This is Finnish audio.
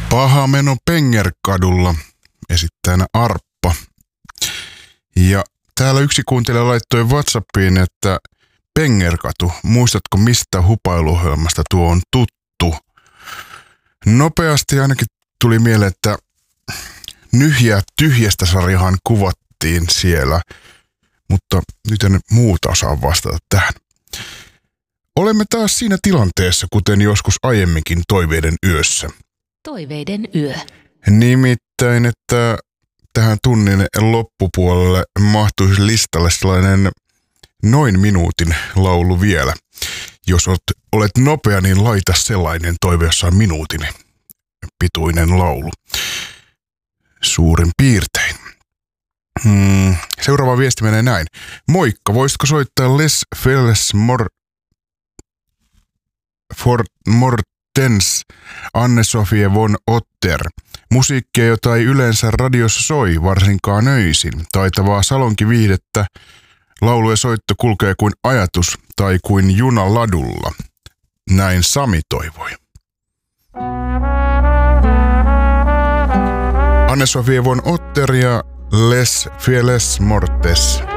Paha meno Pengerkadulla, esittäjänä Arppa. Ja täällä yksi kuuntelija laittoi WhatsAppiin, että Pengerkatu, muistatko mistä hupailuohjelmasta tuo on tuttu? Nopeasti ainakin tuli mieleen, että Nyhjää tyhjästä -sarjahan kuvattiin siellä, mutta nyt en muuta osaa vastata tähän. Olemme taas siinä tilanteessa, kuten joskus aiemminkin Toiveiden yössä. Toiveiden yö. Nimittäin, että tähän tunnin loppupuolelle mahtuisi listalle sellainen noin minuutin laulu vielä. Jos olet nopea, niin laita sellainen toive, jossa on minuutin pituinen laulu. Suurin piirtein. Seuraava viesti menee näin. Moikka, voisitko soittaa Les Felles Mortens Anne-Sofie von Otter. Musiikkia, jota ei yleensä radiossa soi, varsinkaan öisin. Taitavaa salonkiviihdettä. Laulu ja soitto kulkee kuin ajatus tai kuin juna ladulla. Näin Sami toivoi. Anne-Sofie von Otter ja Les Fieles Mortes.